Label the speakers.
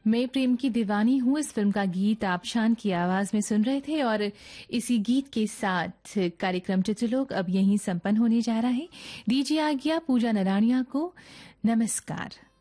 Speaker 1: मैं प्रेम की दीवानी हूँ इस फिल्म का गीत आप शान की आवाज में सुन रहे थे और इसी गीत के साथ कार्यक्रम चित्रलोक अब यहीं संपन्न होने जा रहा है। दीजिए आज्ञा पूजा नराणिया को। नमस्कार।